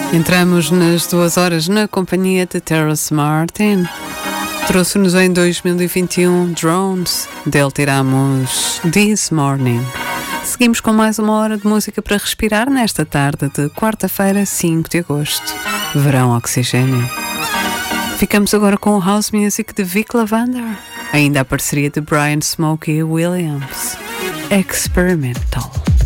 Entramos nas 2 horas na companhia de Terrace Martin. Trouxe-nos em 2021 Drones, dele tiramos This Morning. Seguimos com mais 1 hora de música para respirar nesta tarde de quarta-feira, 5 de agosto. Verão Oxigênio. Ficamos agora com o House Music de Vic Lavender. Ainda a parceria de Brian Smokey Williams. Experimental.